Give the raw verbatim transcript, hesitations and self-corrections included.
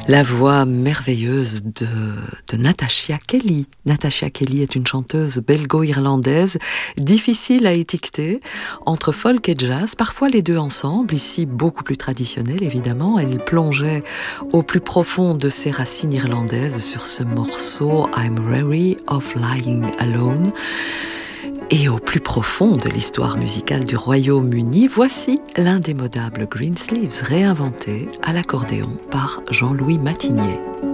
La voix merveilleuse de, de Natasha Kelly. Natasha Kelly est une chanteuse belgo-irlandaise, difficile à étiqueter, entre folk et jazz, parfois les deux ensemble, ici beaucoup plus traditionnelle évidemment. Elle plongeait au plus profond de ses racines irlandaises sur ce morceau I'm Weary of Lying Alone. Et au plus profond de l'histoire musicale du Royaume-Uni, voici l'indémodable Greensleeves réinventé à l'accordéon par Jean-Louis Matigné.